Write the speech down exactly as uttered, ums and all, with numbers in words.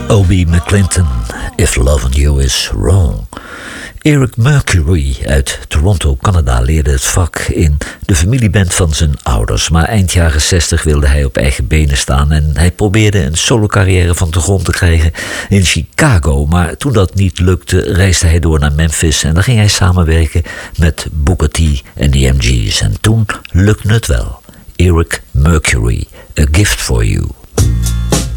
Obi McClinton, If Loving You Is Wrong. Eric Mercury uit Toronto, Canada, leerde het vak in de familieband van zijn ouders. Maar eind jaren zestig wilde hij op eigen benen staan en hij probeerde een solocarrière van de grond te krijgen in Chicago. Maar toen dat niet lukte, reisde hij door naar Memphis en daar ging hij samenwerken met Booker T en de M G's. En toen lukte het wel. Eric Mercury, A Gift For You.